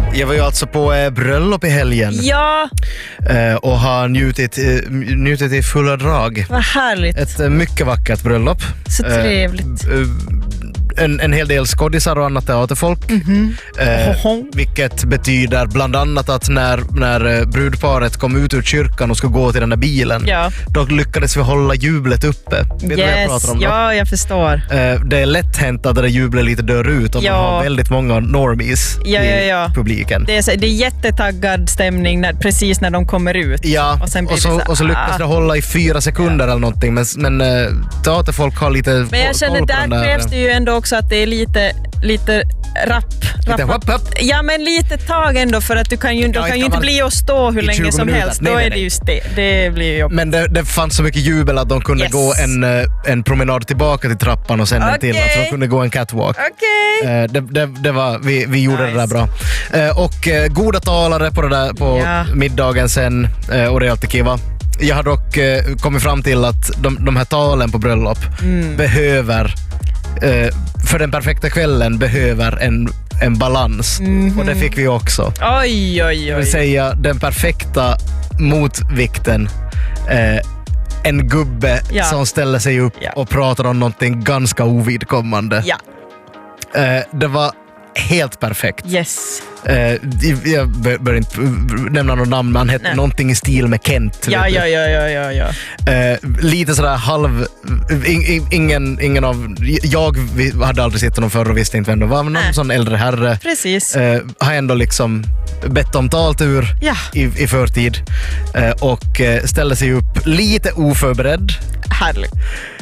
Jag var ju alltså på bröllop i helgen. Ja. Och har njutit i fulla drag. Vad härligt. Ett mycket vackert bröllop. Så trevligt. En hel del skådisar och annat teaterfolk. Vilket betyder bland annat att när brudparet kom ut ur kyrkan och skulle gå till den där bilen, då lyckades vi hålla jublet uppe. Vet du vad jag pratar om då? Ja, jag förstår. Det är lätt hänt att det där jublet lite dör ut om man har väldigt många normies i publiken. Det är jättetaggad stämning precis när de kommer ut. Ja, och så lyckas det hålla i 4 sekunder eller någonting. Men teaterfolk har lite. Men jag känner där krävs det ju ändå också att det är lite rapp. Ja, men lite tag ändå, för att du kan ju inte bli och stå hur länge som helst. Då är det just det blir ju jobbigt. Men det fanns så mycket jubel att de kunde gå en promenad tillbaka till trappan och sen en till. Alltså de kunde gå en catwalk. Det var, vi gjorde det där bra. Och goda talare på middagen sen, och det är alltid kiva. Jag har dock kommit fram till att de här talen på bröllop behöver, för den perfekta kvällen behöver en balans. Och det fick vi också. Oj. Det vill säga den perfekta motvikten. En gubbe som ställer sig upp och pratar om någonting ganska ovidkommande. Det var helt perfekt. Yes. Jag bör inte nämna någon namn, men han hette någonting i stil med Kent. Ja. Lite sådär ingen av. Jag hade aldrig sett honom förr och visste inte vem det var, men någon sån äldre herre. Precis. Har ändå liksom bett om taltur i förtid och ställer sig upp lite oförberedd. Härligt.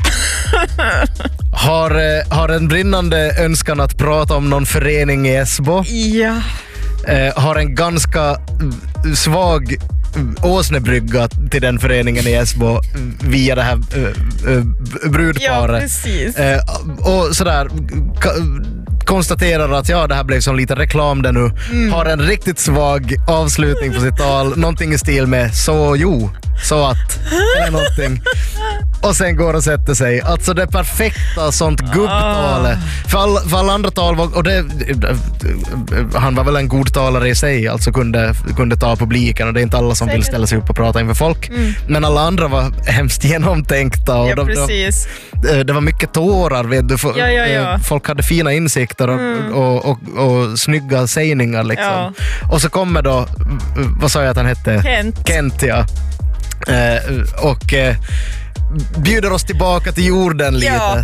Har en brinnande önskan att prata om någon förening i Esbo. Ja. Har en ganska svag åsnebrygga till den föreningen i Esbo via det här brudparet. Ja, precis. Och sådär konstaterar att det här blev som lite reklam där nu. Har en riktigt svag avslutning på sitt tal. Någonting i stil med så att eller någonting. Och sen går och sätter sig. Alltså det perfekta sånt gubbtale. För alla andra tal och han var väl en god talare i sig, alltså kunde ta publiken, och det är inte alla som vill ställa sig upp och prata inför folk. Men alla andra var hemskt genomtänkta och det var mycket tårar, vet du. Folk hade fina insikter och snygga sägningar liksom. Och så kommer då, vad sa jag att han hette? Kent, ja. Och bjuder oss tillbaka till jorden lite.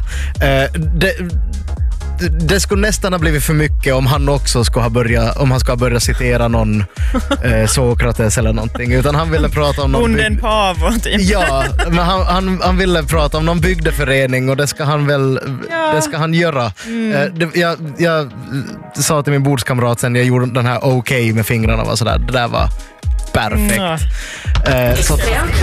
Det skulle nästan ha blivit för mycket om han också skulle ha börjat citera någon Sokrates eller någonting, utan han ville prata om någon men han ville prata om någon bygdeförening, och det ska han göra. Jag sa till min bordskamrat sen jag gjorde den här med fingrarna, var sådär, det där var perfekt. Så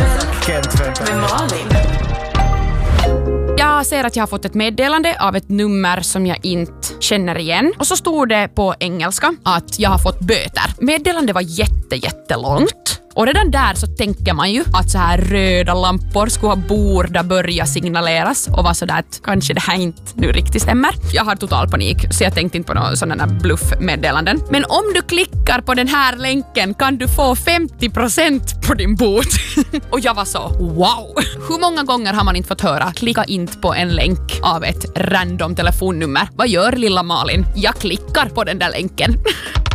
jag ser att jag har fått ett meddelande av ett nummer som jag inte känner igen. Och så stod det på engelska att jag har fått böter. Meddelandet var jättelångt. Och redan där så tänker man ju att så här röda lampor skulle borde börja signaleras och var sådär att kanske det här inte nu riktigt stämmer. Jag har total panik, så jag tänkte inte på några sådana bluffmeddelanden. Men om du klickar på den här länken kan du få 50% på din bot. Och jag var så, wow! Hur många gånger har man inte fått höra klicka inte på en länk av ett random telefonnummer? Vad gör lilla Malin? Jag klickar på den där länken.